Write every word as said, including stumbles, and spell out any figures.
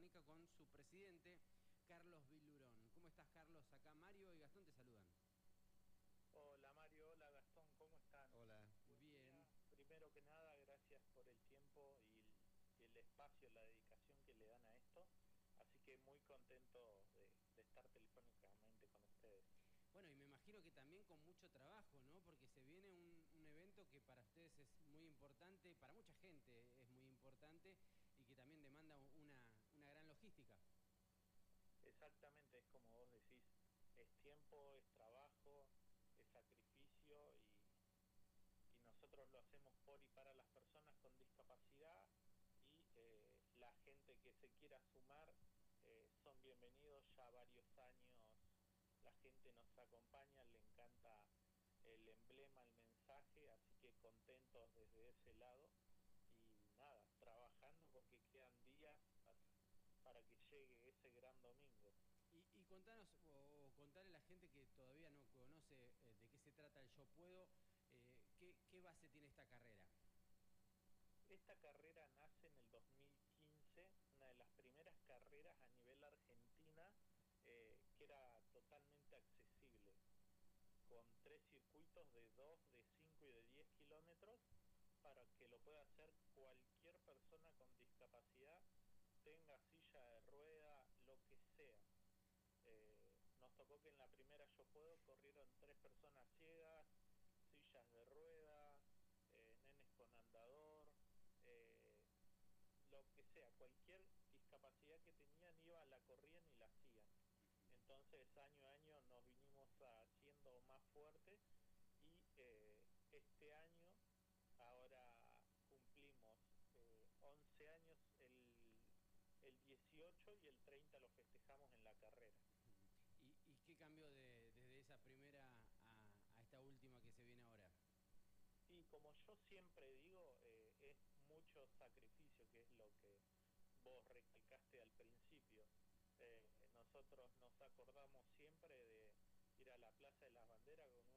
telefónica con su presidente, Carlos Vilurón. ¿Cómo estás, Carlos? Acá Mario y Gastón te saludan. Hola Mario, hola Gastón, ¿cómo están? Hola. Buen Bien. día. Primero que nada, gracias por el tiempo y el, y el espacio, la dedicación que le dan a esto. Así que muy contento de, de estar telefónicamente con ustedes. Bueno, y me imagino que también con mucho trabajo, ¿no? Porque se viene un, un evento que para ustedes es muy importante, para mucha gente es muy importante y que también demanda una, una gran logística. Exactamente, es como vos decís, es tiempo, es trabajo, es sacrificio y, y nosotros lo hacemos por y para las personas con discapacidad y eh, la gente que se quiera sumar eh, son bienvenidos. Ya varios años la gente nos acompaña, le encanta el emblema, el mensaje, así que contentos desde ese lado y nada, trabajando porque quedan días para, para que llegue ese gran domingo. Y, y contanos, o, o contarle a la gente que todavía no conoce eh, de qué se trata el Yo Puedo, eh, ¿qué, qué base tiene esta carrera? Esta carrera nace en el dos mil quince, una de las primeras carreras a nivel Argentina eh, que era totalmente accesible, con tres circuitos de dos, de cinco y de diez kilómetros para que lo pueda hacer cualquier persona con discapacidad, tenga silla de rueda, lo que sea. Eh, nos tocó que en la primera Yo Puedo corrieron tres personas ciegas, sillas de rueda, eh, nenes con andador, eh, lo que sea, cualquier discapacidad que tenían iba, la corrían y la hacían. Entonces año a año nos vinimos haciendo más fuertes y eh, este año ahora cumplimos eh, once años, el, el dieciocho y el treinta lo festejamos en la carrera. ¿Y, y qué cambió de, desde esa primera a, a esta última que se viene ahora? Y como yo siempre digo, eh, es mucho sacrificio, que es lo que vos recalcaste al principio. Eh, nosotros nos acordamos siempre de ir a la Plaza de las Banderas con